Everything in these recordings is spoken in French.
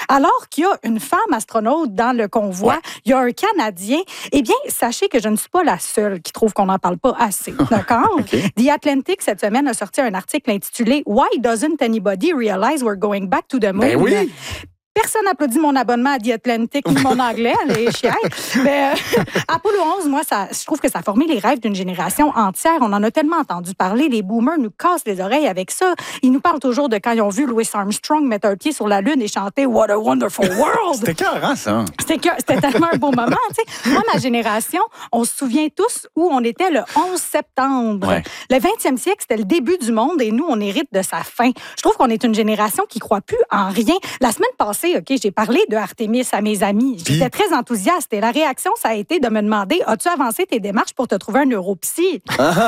Alors qu'il y a une femme astronaute dans le convoi, il y a un Canadien, eh bien, sachez que je ne suis pas la seule qui trouve qu'on n'en parle pas assez. D'accord? Okay. The Atlantic, cette semaine, a sorti un article intitulé « Why doesn't anybody realize we're going back to the moon? » Ben oui! Personne n'applaudit mon abonnement à The Atlantic ni mon anglais, les chiens. Mais Apollo 11, moi, je trouve que ça a formé les rêves d'une génération entière. On en a tellement entendu parler. Les boomers nous cassent les oreilles avec ça. Ils nous parlent toujours de quand ils ont vu Louis Armstrong mettre un pied sur la Lune et chanter « What a wonderful world ». C'était écœurant, ça. C'était tellement un beau moment. T'sais. Moi, ma génération, on se souvient tous où on était le 11 septembre. Ouais. Le 20e siècle, c'était le début du monde et nous, on hérite de sa fin. Je trouve qu'on est une génération qui ne croit plus en rien. La semaine passée, OK, j'ai parlé de Artémis à mes amis. J'étais très enthousiaste et la réaction, ça a été de me demander « As-tu avancé tes démarches pour te trouver un neuropsy? »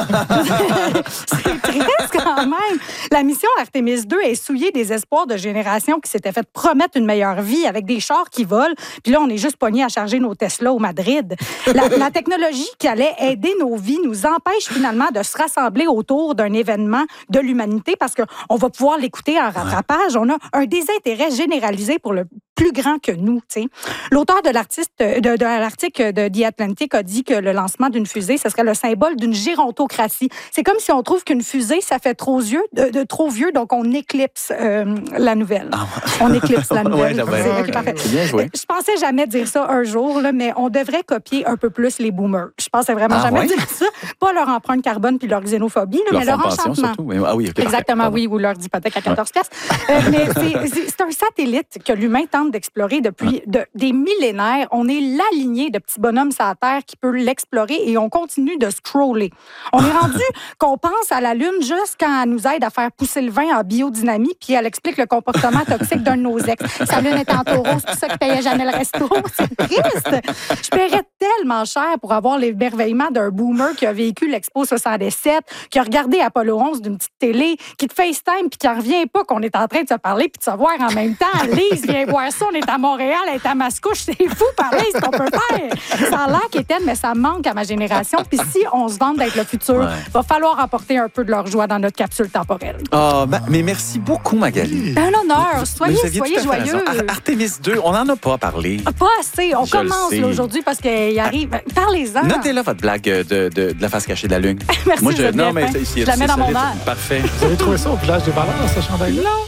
C'est triste quand même. La mission Artémis 2 est souillée des espoirs de générations qui s'étaient fait promettre une meilleure vie avec des chars qui volent. Puis là, on est juste pognés à charger nos Tesla au Madrid. La technologie qui allait aider nos vies nous empêche finalement de se rassembler autour d'un événement de l'humanité parce qu'on va pouvoir l'écouter en rattrapage. On a un désintérêt généralisé pour le plus grand que nous. T'sais. L'auteur de l'article de The Atlantic a dit que le lancement d'une fusée, ce serait le symbole d'une gérontocratie. C'est comme si on trouve qu'une fusée, ça fait trop vieux, donc on éclipse la nouvelle. On éclipse la nouvelle. C'est bien joué. Je pensais jamais dire ça un jour, là, mais on devrait copier un peu plus les boomers. Je pensais vraiment jamais dire ça. Pas leur empreinte carbone puis leur xénophobie, là, mais leur enchantement. Surtout. Ah oui, okay, exactement, parfait. Oui, ou leur hypothèque à 14 piastres. Mais c'est un satellite que l'humain tente d'explorer depuis des millénaires. On est la lignée de petits bonhommes sur la Terre qui peut l'explorer et on continue de scroller. On est rendu qu'on pense à la Lune juste quand elle nous aide à faire pousser le vin en biodynamie puis elle explique le comportement toxique d'un de nos ex. Sa Lune est en taureau, c'est pour ça qu'il payait jamais le resto. C'est triste. Je paierais tellement cher pour avoir l'émerveillement d'un boomer qui a vécu l'Expo 67, qui a regardé Apollo 11 d'une petite télé, qui te FaceTime puis qui en revient pas qu'on est en train de se parler puis de se voir en même temps. Lise, viens voir ça, on est à Montréal, elle est à Mascouche, c'est fou, parler, ce qu'on peut faire. Ça a l'air qu'Étienne, mais ça manque à ma génération. Puis si on se vante d'être le futur, va falloir apporter un peu de leur joie dans notre capsule temporelle. Oh, mais merci beaucoup, Magali. Un honneur. Soyez joyeux. Artémis 2, on n'en a pas parlé. Pas assez. On commence là, aujourd'hui parce qu'il arrive. Parlez-en. Notez-là votre blague de la face cachée de la Lune. Merci, moi, non, mais je la mets dans mon verre. Parfait. Vous avez trouvé ça au village des Valeurs, ce chandail-là? Non.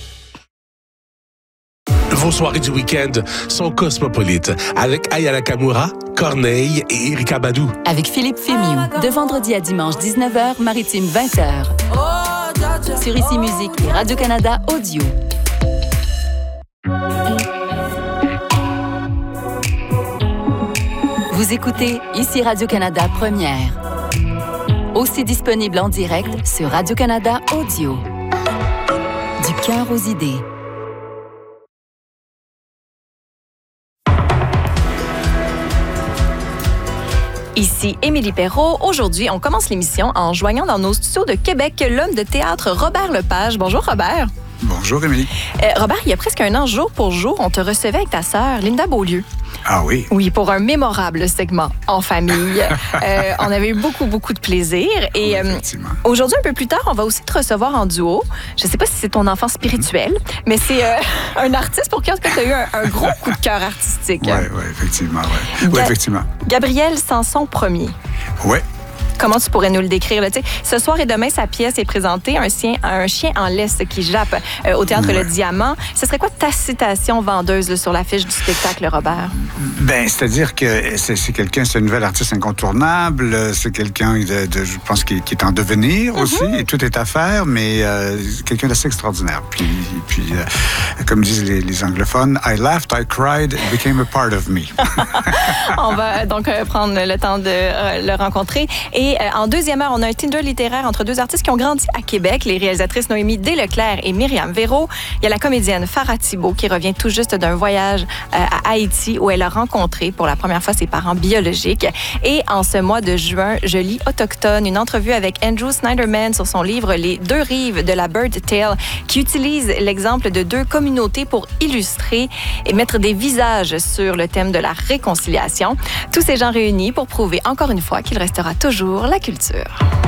Vos soirées du week-end sont cosmopolites avec Aya Nakamura, Corneille et Erika Badou. Avec Philippe Fémiou, de vendredi à dimanche 19h, maritime 20h. Sur Ici Musique et Radio-Canada Audio. Vous écoutez Ici Radio-Canada Première. Aussi disponible en direct sur Radio-Canada Audio. Du cœur aux idées. Ici Émilie Perrault. Aujourd'hui, on commence l'émission en joignant dans nos studios de Québec l'homme de théâtre Robert Lepage. Bonjour Robert. Bonjour Émilie. Robert, il y a presque un an, jour pour jour, on te recevait avec ta sœur Linda Beaulieu. Ah oui? Oui, pour un mémorable segment en famille. On avait eu beaucoup de plaisir. Et aujourd'hui, un peu plus tard, on va aussi te recevoir en duo. Je ne sais pas si c'est ton enfant spirituel, mais c'est un artiste pour qui tu as eu un gros coup de cœur artistique. Oui, effectivement. Oui, effectivement. Gabriel Sanson Premier. Oui. Comment tu pourrais nous le décrire? Là? Ce soir et demain, sa pièce est présentée, un chien en laisse qui jappe au Théâtre Le Diamant. Ce serait quoi ta citation vendeuse là, sur l'affiche du spectacle, Robert? Ben, c'est-à-dire que c'est un nouvel artiste incontournable. C'est quelqu'un, je pense, qui est en devenir aussi. Et tout est à faire, mais quelqu'un d'assez extraordinaire. Puis comme disent les anglophones, I laughed, I cried, it became a part of me. On va donc prendre le temps de le rencontrer. Et en deuxième heure, on a un Tinder littéraire entre deux artistes qui ont grandi à Québec, les réalisatrices Noémie Desleclerc et Myriam Véro. Il y a la comédienne Farah Thibault qui revient tout juste d'un voyage à Haïti où elle a rencontré pour la première fois ses parents biologiques. Et en ce mois de juin, je lis Autochtone, une entrevue avec Andrew Snyderman sur son livre Les deux rives de la Bird Tale, qui utilise l'exemple de deux communautés pour illustrer et mettre des visages sur le thème de la réconciliation. Tous ces gens réunis pour prouver encore une fois qu'il restera toujours la culture.